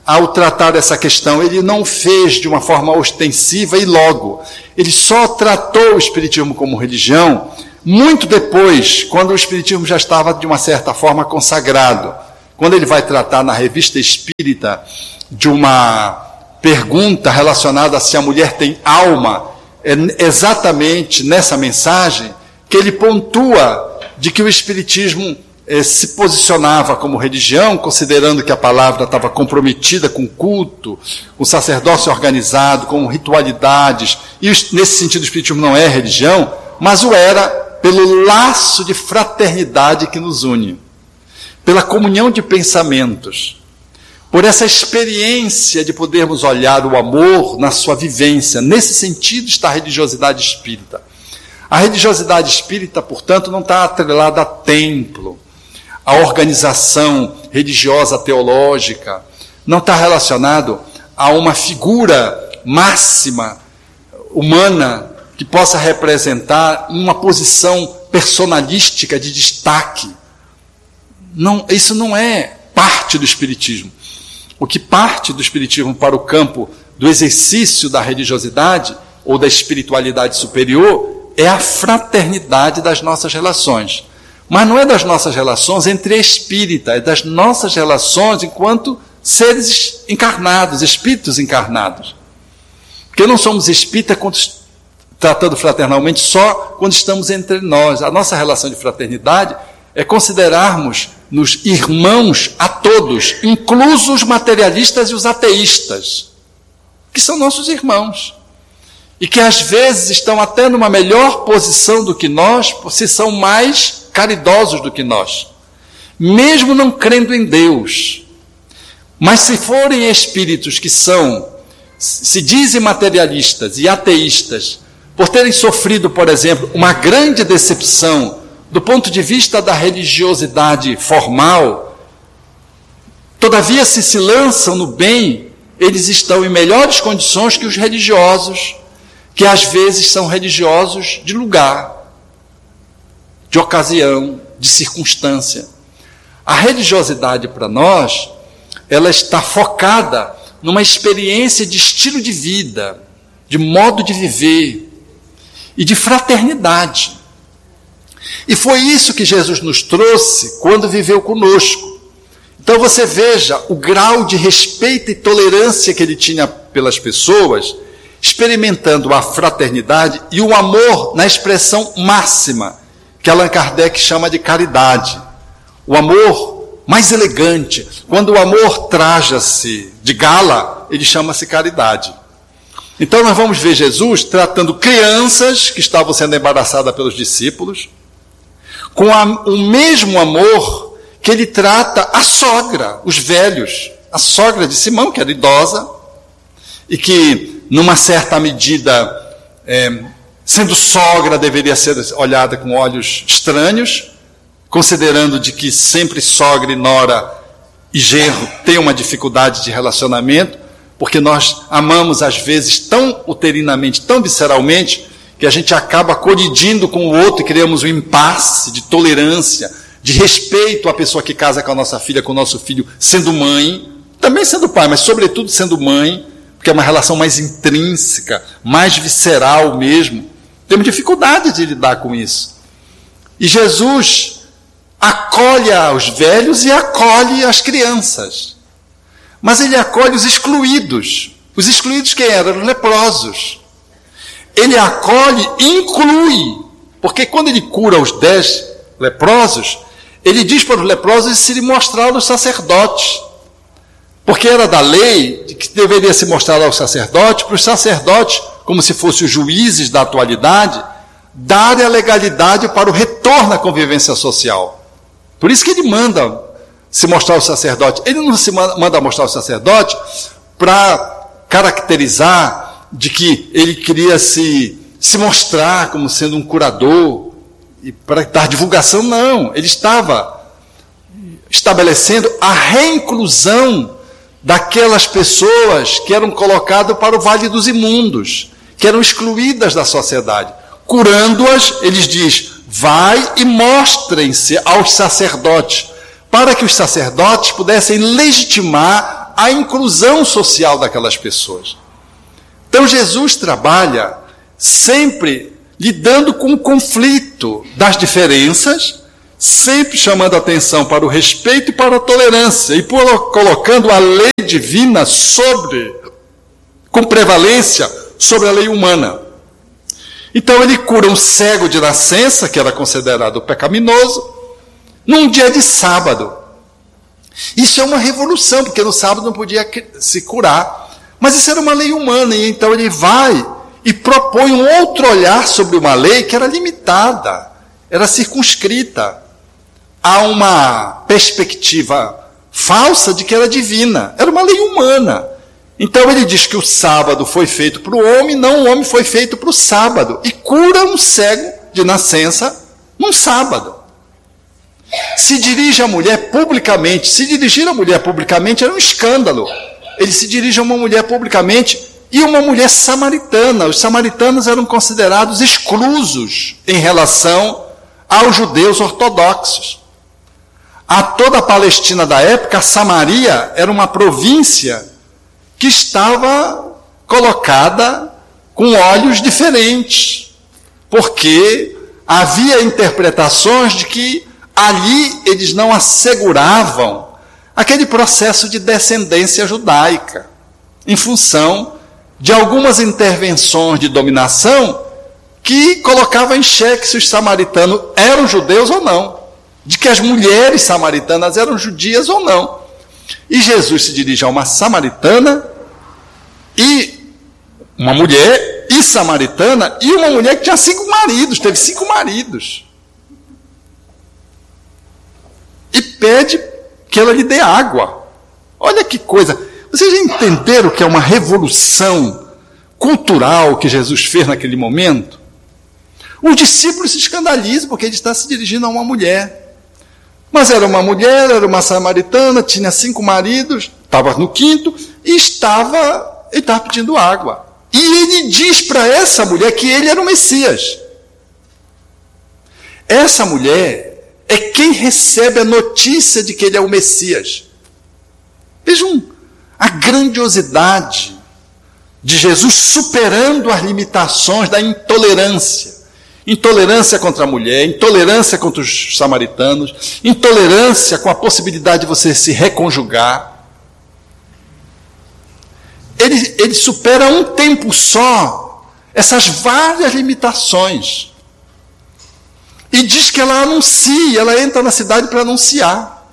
ao tratar essa questão, ele não fez de uma forma ostensiva e logo. Ele só tratou o Espiritismo como religião muito depois, quando o Espiritismo já estava de uma certa forma consagrado. Quando ele vai tratar na Revista Espírita de uma pergunta relacionada a se a mulher tem alma, é exatamente nessa mensagem que ele pontua de que o Espiritismo eh, se posicionava como religião, considerando que a palavra estava comprometida com culto, com sacerdócio organizado, com ritualidades, e nesse sentido o Espiritismo não é religião, mas o era pelo laço de fraternidade que nos une, pela comunhão de pensamentos, por essa experiência de podermos olhar o amor na sua vivência. Nesse sentido está a religiosidade espírita. A religiosidade espírita, portanto, não está atrelada a templo, a organização religiosa teológica, não está relacionado a uma figura máxima humana que possa representar uma posição personalística de destaque. Não, isso não é parte do Espiritismo. O que parte do Espiritismo para o campo do exercício da religiosidade ou da espiritualidade superior é a fraternidade das nossas relações. Mas não é das nossas relações entre espírita, é das nossas relações enquanto seres encarnados, espíritos encarnados. Porque não somos espíritas tratando fraternalmente só quando estamos entre nós. A nossa relação de fraternidade é considerarmos nos irmãos a todos, inclusos os materialistas e os ateístas, que são nossos irmãos, e que às vezes estão até numa melhor posição do que nós, se são mais caridosos do que nós, mesmo não crendo em Deus. Mas se forem espíritos que são, se dizem materialistas e ateístas, por terem sofrido, por exemplo, uma grande decepção do ponto de vista da religiosidade formal, todavia, se se lançam no bem, eles estão em melhores condições que os religiosos, que às vezes são religiosos de lugar, de ocasião, de circunstância. A religiosidade para nós, ela está focada numa experiência de estilo de vida, de modo de viver e de fraternidade. E foi isso que Jesus nos trouxe quando viveu conosco. Então você veja o grau de respeito e tolerância que ele tinha pelas pessoas, experimentando a fraternidade e o amor na expressão máxima, que Allan Kardec chama de caridade. O amor mais elegante. Quando o amor traja-se de gala, ele chama-se caridade. Então nós vamos ver Jesus tratando crianças que estavam sendo embaraçadas pelos discípulos, com a, o mesmo amor que ele trata a sogra, os velhos, a sogra de Simão, que era idosa, e que, numa certa medida, é, sendo sogra, deveria ser olhada com olhos estranhos, considerando de que sempre sogra e nora e genro têm uma dificuldade de relacionamento, porque nós amamos, às vezes, tão uterinamente, tão visceralmente, que a gente acaba colidindo com o outro e criamos um impasse de tolerância, de respeito à pessoa que casa com a nossa filha, com o nosso filho, sendo mãe, também sendo pai, mas sobretudo sendo mãe, porque é uma relação mais intrínseca, mais visceral mesmo. Temos dificuldade de lidar com isso. E Jesus acolhe os velhos e acolhe as crianças. Mas ele acolhe os excluídos. Os excluídos quem eram? Os leprosos. Ele acolhe e inclui, porque quando ele cura os dez leprosos, ele diz para os leprosos se lhe mostrar aos sacerdotes, porque era da lei que deveria se mostrar aos sacerdotes, para os sacerdotes, como se fossem os juízes da atualidade, darem a legalidade para o retorno à convivência social. Por isso que ele manda se mostrar ao sacerdote. Ele não se manda mostrar ao sacerdote para caracterizar de que ele queria se, se mostrar como sendo um curador e para dar divulgação, não. Ele estava estabelecendo a reinclusão daquelas pessoas que eram colocadas para o vale dos imundos, que eram excluídas da sociedade. Curando-as, eles diz, vai e mostrem-se aos sacerdotes, para que os sacerdotes pudessem legitimar visar a inclusão social daquelas pessoas. Então Jesus trabalha sempre lidando com o conflito das diferenças, sempre chamando a atenção para o respeito e para a tolerância, e por, colocando a lei divina sobre, com prevalência sobre a lei humana. Então ele cura um cego de nascença, que era considerado pecaminoso, num dia de sábado. Isso é uma revolução, porque no sábado não podia se curar. Mas isso era uma lei humana, e então ele vai e propõe um outro olhar sobre uma lei que era limitada, era circunscrita a uma perspectiva falsa de que era divina. Era uma lei humana. Então ele diz que o sábado foi feito para o homem, não o homem foi feito para o sábado. E cura um cego de nascença num sábado. Se dirige à mulher publicamente. Se dirigir à mulher publicamente era um escândalo. Ele se dirige a uma mulher publicamente e uma mulher samaritana. Os samaritanos eram considerados exclusos em relação aos judeus ortodoxos. A toda a Palestina da época, a Samaria era uma província que estava colocada com olhos diferentes, porque havia interpretações de que ali eles não asseguravam aquele processo de descendência judaica, em função de algumas intervenções de dominação que colocavam em xeque se os samaritanos eram judeus ou não, de que as mulheres samaritanas eram judias ou não. E Jesus se dirige a uma samaritana, e uma mulher e samaritana, e uma mulher que tinha cinco maridos, teve cinco maridos. E pede que ela lhe dê água. Olha que coisa. Vocês já entenderam que é uma revolução cultural que Jesus fez naquele momento? Os discípulos se escandalizam porque ele está se dirigindo a uma mulher. Mas era uma mulher, era uma samaritana, tinha cinco maridos, estava no quinto, e estava, ele estava pedindo água. E ele diz para essa mulher que ele era o Messias. Essa mulher é quem recebe a notícia de que ele é o Messias. Vejam a grandiosidade de Jesus superando as limitações da intolerância. Intolerância contra a mulher, intolerância contra os samaritanos, intolerância com a possibilidade de você se reconjugar. Ele, ele supera um tempo só essas várias limitações. E diz que ela anuncia, ela entra na cidade para anunciar.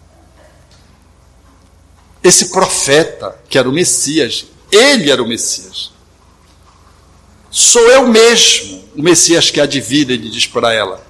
Esse profeta, que era o Messias, ele era o Messias. Sou eu mesmo, o Messias que há de vir, ele diz para ela.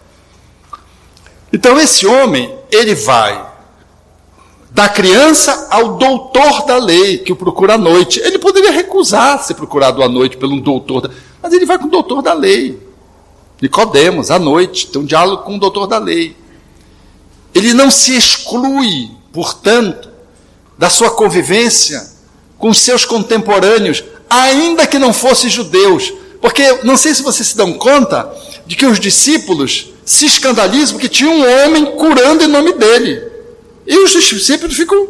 Então esse homem, ele vai da criança ao doutor da lei, que o procura à noite. Ele poderia recusar ser procurado à noite pelo um doutor, da... mas ele vai com o doutor da lei. Nicodemos, à noite, tem um diálogo com o doutor da lei. Ele não se exclui, portanto, da sua convivência com os seus contemporâneos, ainda que não fossem judeus. Porque, não sei se vocês se dão conta, de que os discípulos se escandalizam porque tinha um homem curando em nome dele. E os discípulos ficam...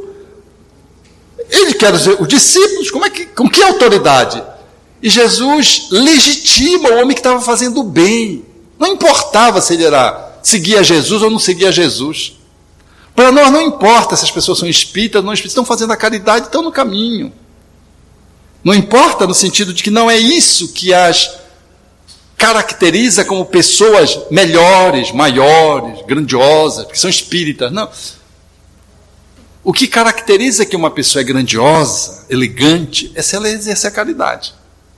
Ele quer dizer, os discípulos, como é que, com que autoridade? E Jesus legitima o homem que estava fazendo o bem. Não importava se ele era, seguia Jesus ou não seguia Jesus. Para nós não importa se as pessoas são espíritas ou não espíritas, estão fazendo a caridade, estão no caminho. Não importa no sentido de que não é isso que as caracteriza como pessoas melhores, maiores, grandiosas, porque são espíritas. Não. O que caracteriza que uma pessoa é grandiosa, elegante, é se ela exerce a caridade.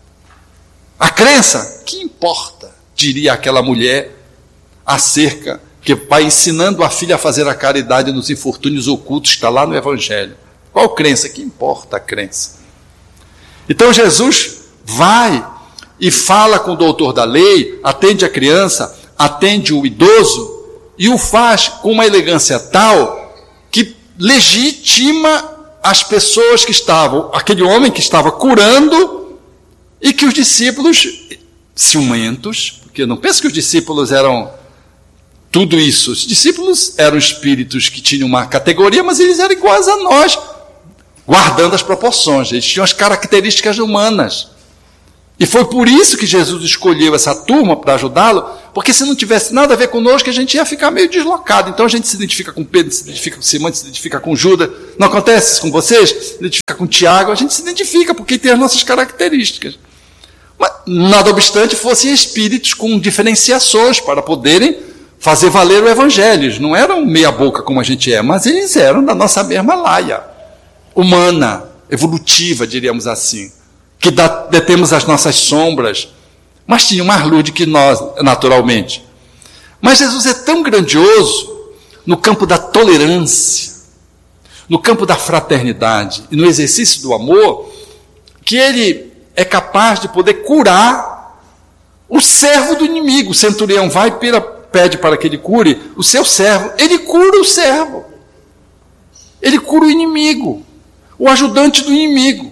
A crença, que importa, diria aquela mulher acerca, que vai ensinando a filha a fazer a caridade nos infortúnios ocultos, está lá no Evangelho. Qual crença? Que importa a crença? Então Jesus vai e fala com o doutor da lei, atende a criança, atende o idoso, e o faz com uma elegância tal que legitima as pessoas que estavam, aquele homem que estava curando, e que os discípulos, ciumentos, porque não penso que os discípulos eram tudo isso. Os discípulos eram espíritos que tinham uma categoria, mas eles eram iguais a nós. guardando as proporções. Eles tinham as características humanas. E foi por isso que Jesus escolheu essa turma para ajudá-lo, porque se não tivesse nada a ver conosco, a gente ia ficar meio deslocado. Então a gente se identifica com Pedro, se identifica com Simão, se identifica com Judas. Não acontece isso com vocês? Se identifica com Tiago, a gente se identifica porque tem as nossas características. Mas, nada obstante, fossem espíritos com diferenciações para poderem fazer valer o evangelho. Eles não eram meia boca como a gente é, mas eles eram da nossa mesma laia, humana, evolutiva, diríamos assim, que detemos as nossas sombras, mas tinham mais luz do que nós, naturalmente. Mas Jesus é tão grandioso no campo da tolerância, no campo da fraternidade e no exercício do amor, que ele é capaz de poder curar o servo do inimigo. O centurião vai e pede para que ele cure o seu servo. Ele cura o servo. Ele cura o inimigo, o ajudante do inimigo.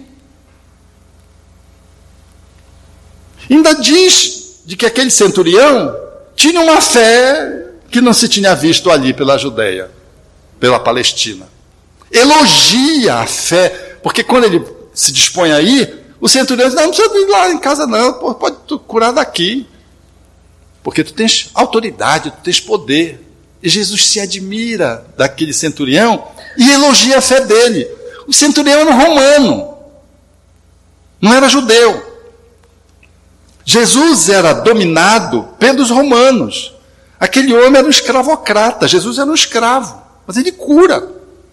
Ainda diz de que aquele centurião tinha uma fé que não se tinha visto ali pela Judeia, pela Palestina. Elogia a fé, porque quando ele se dispõe a ir, o centurião diz, não, não precisa ir lá em casa não, pode tu curar daqui, porque tu tens autoridade, tu tens poder. E Jesus se admira daquele centurião e elogia a fé dele. O centurião era um romano, não era judeu. Jesus era dominado pelos romanos. Aquele homem era um escravocrata. Jesus era um escravo, mas ele cura.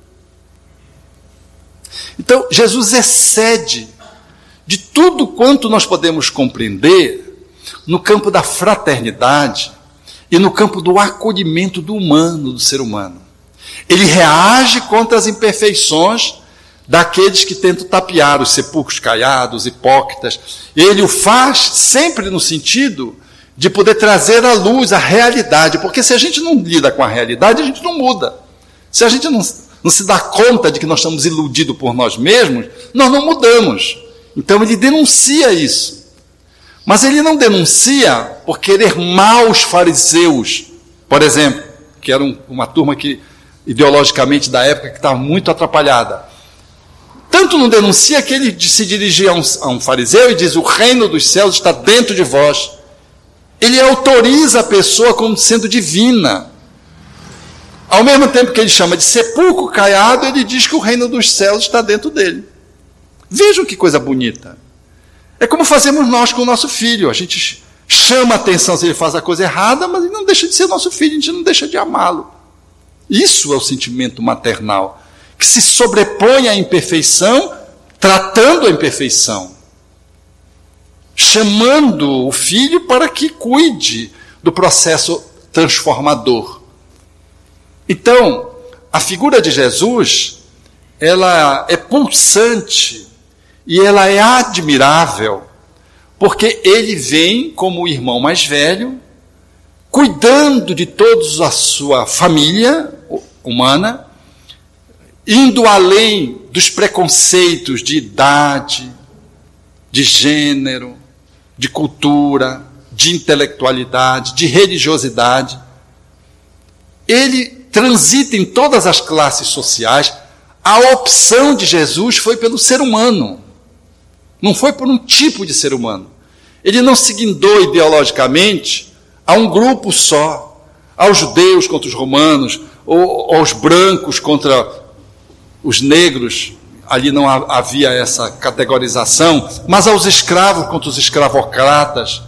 Então, Jesus excede de tudo quanto nós podemos compreender no campo da fraternidade e no campo do acolhimento do humano, do ser humano. Ele reage contra as imperfeições daqueles que tentam tapear os sepulcros caiados, hipócritas. Ele o faz sempre no sentido de poder trazer à luz a realidade, porque se a gente não lida com a realidade, a gente não muda. Se a gente não, não se dá conta de que nós estamos iludidos por nós mesmos, nós não mudamos. Então ele denuncia isso. Mas ele não denuncia por querer mal os fariseus, por exemplo, que era um, uma turma que, ideologicamente da época, que estava muito atrapalhada. Tanto não denuncia que ele se dirigia a um, a um fariseu e diz, o reino dos céus está dentro de vós. Ele autoriza a pessoa como sendo divina. Ao mesmo tempo que ele chama de sepulcro caiado, ele diz que o reino dos céus está dentro dele. Vejam que coisa bonita. É como fazemos nós com o nosso filho. A gente chama a atenção se ele faz a coisa errada, mas ele não deixa de ser nosso filho, a gente não deixa de amá-lo. Isso é o sentimento maternal, que se sobrepõe à imperfeição, tratando a imperfeição, chamando o filho para que cuide do processo transformador. Então, a figura de Jesus, ela é pulsante e ela é admirável, porque ele vem como o irmão mais velho, cuidando de toda a sua família humana, indo além dos preconceitos de idade, de gênero, de cultura, de intelectualidade, de religiosidade. Ele transita em todas as classes sociais. A opção de Jesus foi pelo ser humano, não foi por um tipo de ser humano. Ele não se guindou ideologicamente a um grupo só, aos judeus contra os romanos, ou aos brancos contra os negros, ali não havia essa categorização, mas aos escravos contra os escravocratas.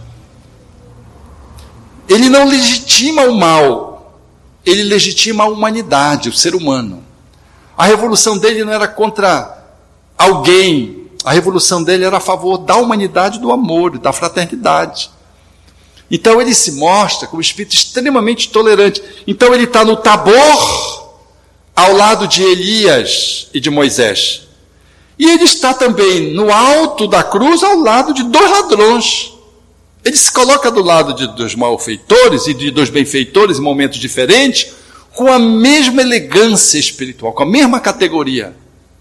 Ele não legitima o mal, ele legitima a humanidade, o ser humano. A revolução dele não era contra alguém, a revolução dele era a favor da humanidade, do amor, da fraternidade. Então ele se mostra como um espírito extremamente tolerante. Então ele está no Tabor, ao lado de Elias e de Moisés. E ele está também no alto da cruz, ao lado de dois ladrões. Ele se coloca do lado de dos malfeitores e de dos benfeitores em momentos diferentes, com a mesma elegância espiritual, com a mesma categoria.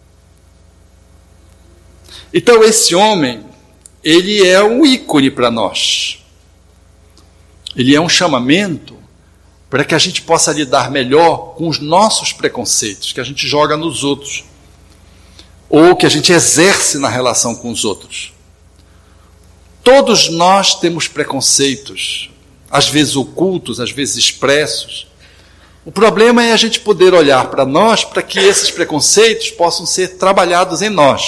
Então esse homem, ele é um ícone para nós. Ele é um chamamento para que a gente possa lidar melhor com os nossos preconceitos, que a gente joga nos outros. ou que a gente exerce na relação com os outros. Todos nós temos preconceitos, às vezes ocultos, às vezes expressos. O problema é a gente poder olhar para nós para que esses preconceitos possam ser trabalhados em nós.